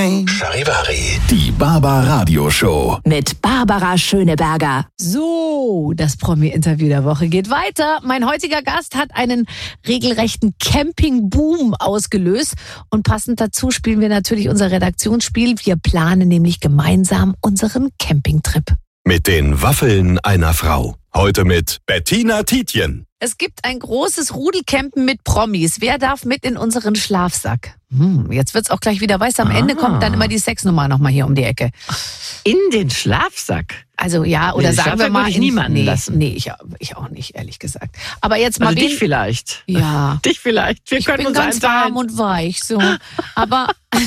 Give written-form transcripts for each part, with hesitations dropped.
morning. Charivari, die Barbara-Radio-Show. Mit Barbara Schöneberger. So, das Promi-Interview der Woche geht weiter. Mein heutiger Gast hat einen regelrechten Camping-Boom ausgelöst. Und passend dazu spielen wir natürlich unser Redaktionsspiel. Wir planen nämlich gemeinsam unseren Campingtrip. Mit den Waffeln einer Frau. Heute mit Bettina Tietjen. Es gibt ein großes Rudelcampen mit Promis. Wer darf mit in unseren Schlafsack? Jetzt wird's auch gleich wieder weiß. Am Ende kommt dann immer die Sexnummer nochmal hier um die Ecke. In den Schlafsack? Also ja, oder sagen wir mal... Würde ich niemanden lassen. Nee, ich auch nicht, ehrlich gesagt. Aber jetzt mal... Also dich vielleicht. Ja. Dich vielleicht. Wir können uns ganz einteilen. warm und weich, so. Aber...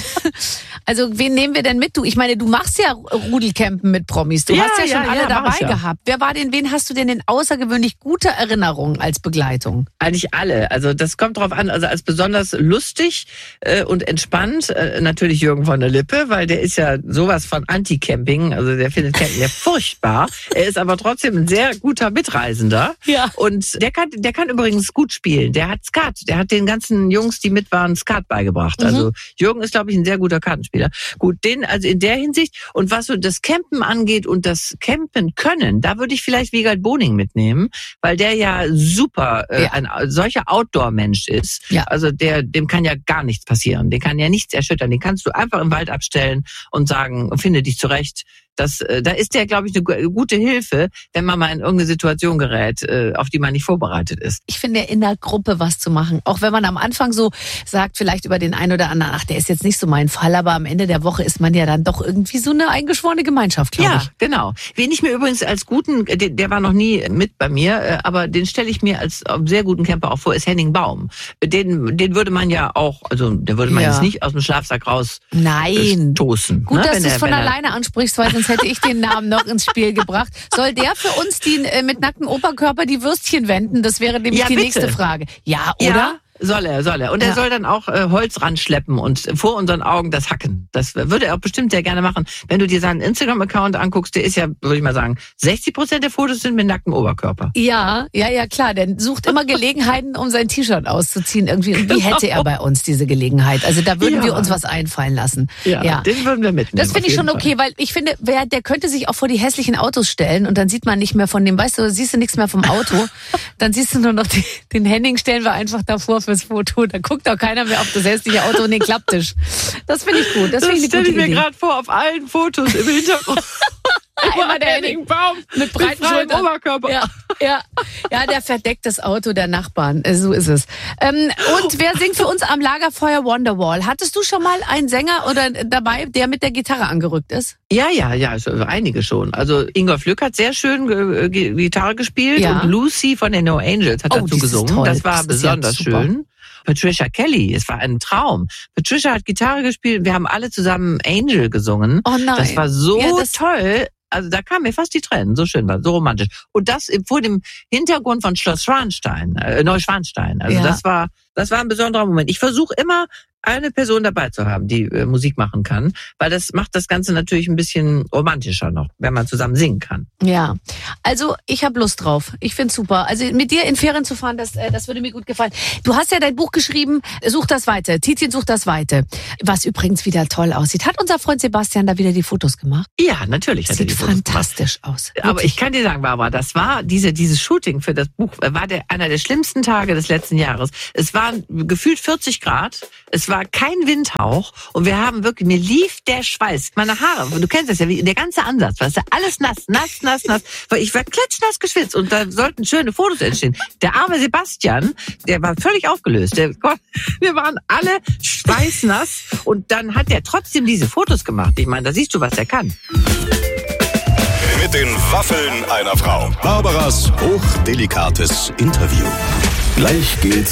Also, wen nehmen wir denn mit? Ich meine, du machst ja Rudelcampen mit Promis. Du hast ja schon alle dabei gehabt. Wen hast du denn in außergewöhnlich guter Erinnerung als Begleitung? Eigentlich alle. Also das kommt drauf an. Also als besonders lustig und entspannt natürlich Jürgen von der Lippe, weil der ist ja sowas von Anti-Camping. Also der findet Camping ja furchtbar. Er ist aber trotzdem ein sehr guter Mitreisender. Ja. Und der kann übrigens gut spielen. Der hat Skat. Der hat den ganzen Jungs, die mit waren, Skat beigebracht. Also Jürgen ist, glaube ich, ein sehr guter Kartenspieler. Gut, also in der Hinsicht. Und was so das Campen angeht und das Campen können, da würde ich vielleicht Wiegald Boning mitnehmen, weil der ja super ein solcher Outdoor-Mensch ist. Ja. Also dem kann ja gar nichts passieren. Den kann ja nichts erschüttern. Den kannst du einfach im Wald abstellen und sagen, finde dich zurecht. Da ist der, glaube ich, eine gute Hilfe, wenn man mal in irgendeine Situation gerät, auf die man nicht vorbereitet ist. Ich finde, in der Gruppe was zu machen, auch wenn man am Anfang so sagt, vielleicht über den einen oder anderen, ach, der ist jetzt nicht so mein Fall, aber am Ende der Woche ist man ja dann doch irgendwie so eine eingeschworene Gemeinschaft, glaube ich. Ja, genau. Wen ich mir übrigens als guten, der war noch nie mit bei mir, aber den stelle ich mir als sehr guten Camper auch vor, ist Henning Baum. Den würde man ja auch, also der würde man jetzt nicht aus dem Schlafsack raus stoßen. Gut, dass du es von alleine ansprichst, weil sonst hätte ich den Namen noch ins Spiel gebracht. Soll der für uns mit nacktem Oberkörper die Würstchen wenden? Das wäre nämlich die nächste Frage. Ja, oder? Ja. Soll er. Und er soll dann auch Holz ranschleppen und vor unseren Augen das hacken. Das würde er auch bestimmt sehr gerne machen. Wenn du dir seinen Instagram-Account anguckst, der ist ja, würde ich mal sagen, 60% der Fotos sind mit nacktem Oberkörper. Ja, klar. Der sucht immer Gelegenheiten, um sein T-Shirt auszuziehen irgendwie. Und wie hätte er bei uns diese Gelegenheit? Also da würden wir uns was einfallen lassen. Ja, den würden wir mitnehmen. Das finde ich schon okay, weil ich finde, der könnte sich auch vor die hässlichen Autos stellen und dann sieht man nicht mehr von dem, weißt du, siehst du nichts mehr vom Auto. Dann siehst du nur noch den Henning, stellen wir einfach davor fürs Foto. Da guckt auch keiner mehr auf das hässliche Auto und den Klapptisch. Das finde ich gut. Das stelle ich mir gerade vor, auf allen Fotos im Hintergrund. Immer der Henning Baum mit breiten Schultern. Oberkörper. Ja, der verdeckt das Auto der Nachbarn. So ist es. Und wer singt für uns am Lagerfeuer Wonderwall? Hattest du schon mal einen Sänger oder dabei, der mit der Gitarre angerückt ist? Ja, also einige schon. Also Ingolf Lück hat sehr schön Gitarre gespielt und Lucy von den No Angels hat dazu gesungen. Toll. Das war besonders schön. Patricia Kelly, es war ein Traum. Patricia hat Gitarre gespielt, wir haben alle zusammen Angel gesungen. Oh nein. Das war so toll. Also da kamen mir fast die Tränen, so schön war, so romantisch. Und das vor dem Hintergrund von Schloss Neuschwanstein. Also das war ein besonderer Moment. Ich versuche immer, eine Person dabei zu haben, die Musik machen kann, weil das macht das Ganze natürlich ein bisschen romantischer noch, wenn man zusammen singen kann. Ja, also ich habe Lust drauf. Ich find's super. Also mit dir in Ferien zu fahren, das würde mir gut gefallen. Du hast ja dein Buch geschrieben, Such das Weite. Tietjen sucht das Weite. Was übrigens wieder toll aussieht. Hat unser Freund Sebastian da wieder die Fotos gemacht? Ja, natürlich hat er die Fotos fantastisch gemacht. aus. Wirklich. Aber ich kann dir sagen, Barbara, das war dieses Shooting für das Buch, war einer der schlimmsten Tage des letzten Jahres. Es waren gefühlt 40 Grad. Es war kein Windhauch und wir haben wirklich, mir lief der Schweiß, meine Haare, du kennst das ja, der ganze Ansatz, weißt du, alles nass, weil ich war klitschnass geschwitzt und da sollten schöne Fotos entstehen. Der arme Sebastian, der war völlig aufgelöst, wir waren alle schweißnass und dann hat er trotzdem diese Fotos gemacht. Ich meine, da siehst du, was er kann. Mit den Waffeln einer Frau. Barbaras hochdelikates Interview. Gleich geht's